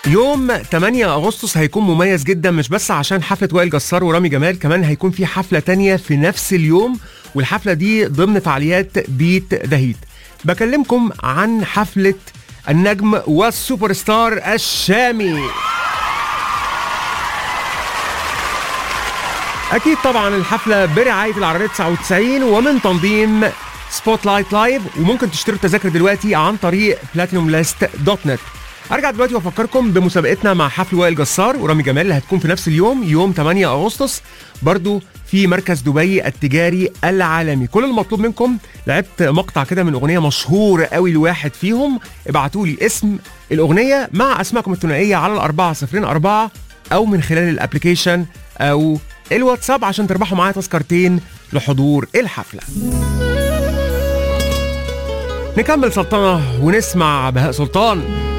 يوم 8 أغسطس هيكون مميز جدا، مش بس عشان حفلة وائل جسار ورامي جمال، كمان هيكون في حفلة تانية في نفس اليوم، والحفلة دي ضمن فعاليات بيت دهيت. بكلمكم عن حفلة النجم والسوبر ستار الشامي. أكيد طبعا الحفلة برعاية العربية 99 ومن تنظيم سبوت لايت لايف، وممكن تشتروا التذاكر دلوقتي عن طريق platinumlist.net. ارجع دلوقتي وافكركم بمسابقتنا مع حفل وائل جسار ورامي جمال اللي هتكون في نفس اليوم، يوم 8 اغسطس، برضو في مركز دبي التجاري العالمي. كل المطلوب منكم، لعبت مقطع كده من اغنيه مشهوره قوي لواحد فيهم، ابعتوا لي اسم الاغنيه مع اسمائكم الثنائيه على 404 او من خلال الابلكيشن او الواتساب عشان تربحوا معايا تذكرتين لحضور الحفله. نكمل سلطنة ونسمع بهاء سلطان.